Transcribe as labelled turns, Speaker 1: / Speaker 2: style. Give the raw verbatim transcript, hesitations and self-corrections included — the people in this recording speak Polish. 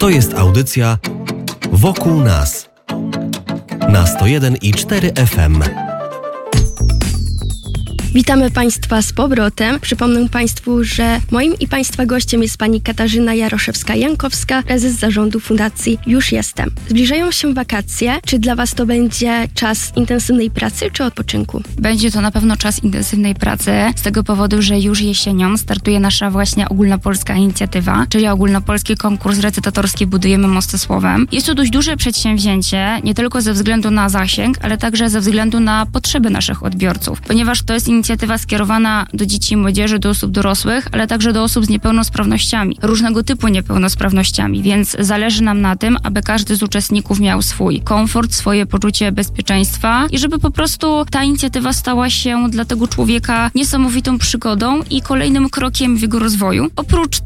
Speaker 1: To jest audycja Wokół nas na sto jeden i cztery F M.
Speaker 2: Witamy Państwa z powrotem. Przypomnę Państwu, że moim i Państwa gościem jest Pani Katarzyna Jaroszewska-Jankowska, prezes zarządu Fundacji Już Jestem. Zbliżają się wakacje. Czy dla Was to będzie czas intensywnej pracy czy odpoczynku?
Speaker 3: Będzie to na pewno czas intensywnej pracy, z tego powodu, że już jesienią startuje nasza właśnie ogólnopolska inicjatywa, czyli ogólnopolski konkurs recytatorski Budujemy mosty słowem. Jest to dość duże przedsięwzięcie, nie tylko ze względu na zasięg, ale także ze względu na potrzeby naszych odbiorców, ponieważ to jest inicjatywa skierowana do dzieci i młodzieży, do osób dorosłych, ale także do osób z niepełnosprawnościami, różnego typu niepełnosprawnościami, więc zależy nam na tym, aby każdy z uczestników miał swój komfort, swoje poczucie bezpieczeństwa i żeby po prostu ta inicjatywa stała się dla tego człowieka niesamowitą przygodą i kolejnym krokiem w jego rozwoju. Oprócz